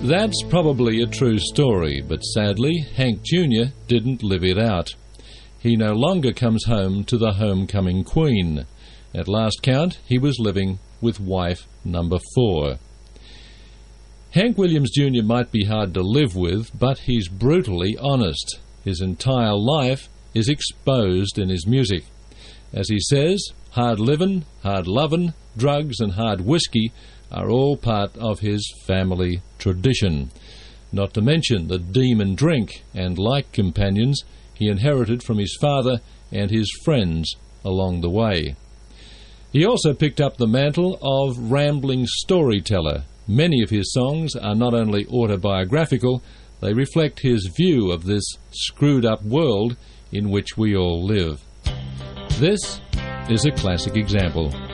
That's probably a true story, but sadly, Hank Jr. didn't live it out. He no longer comes home to the homecoming queen. At last count, he was living with wife number 4. Hank Williams Jr. might be hard to live with, but he's brutally honest. His entire life is exposed in his music. As he says, hard livin', hard lovin', drugs and hard whiskey are all part of his family tradition. Not to mention the demon drink and like companions he inherited from his father and his friends along the way. He also picked up the mantle of rambling storyteller. Many of his songs are not only autobiographical, they reflect his view of this screwed-up world in which we all live. This is a classic example.